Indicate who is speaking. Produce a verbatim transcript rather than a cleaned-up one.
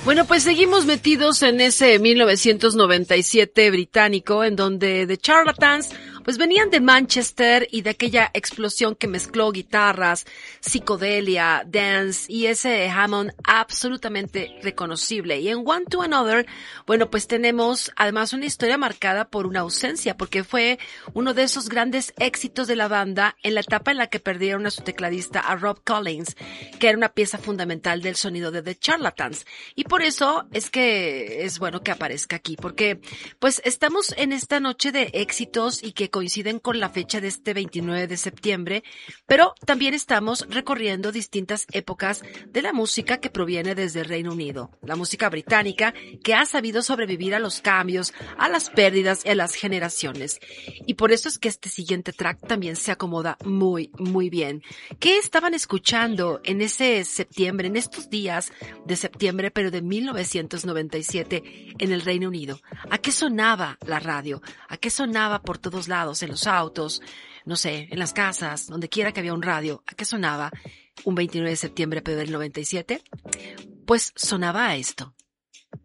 Speaker 1: Bueno, pues seguimos metidos en ese mil novecientos noventa y siete británico, en donde The Charlatans pues venían de Manchester y de aquella explosión que mezcló guitarras, psicodelia, dance y ese Hammond absolutamente reconocible. Y en One to Another, bueno, pues tenemos además una historia marcada por una ausencia, porque fue uno de esos grandes éxitos de la banda en la etapa en la que perdieron a su tecladista, a Rob Collins, que era una pieza fundamental del sonido de The Charlatans. Y por eso es que es bueno que aparezca aquí, porque pues estamos en esta noche de éxitos y que coinciden con la fecha de este veintinueve de septiembre, pero también estamos recorriendo distintas épocas de la música que proviene desde el Reino Unido, la música británica que ha sabido sobrevivir a los cambios, a las pérdidas y a las generaciones. Y por eso es que este siguiente track también se acomoda muy, muy bien. ¿Qué estaban escuchando en ese septiembre, en estos días de septiembre, pero de mil novecientos noventa y siete en el Reino Unido? ¿A qué sonaba la radio? ¿A qué sonaba por todos lados, en los autos, no sé, en las casas, donde quiera que había un radio? ¿A qué sonaba un veintinueve de septiembre pero del noventa y siete? Pues sonaba a esto.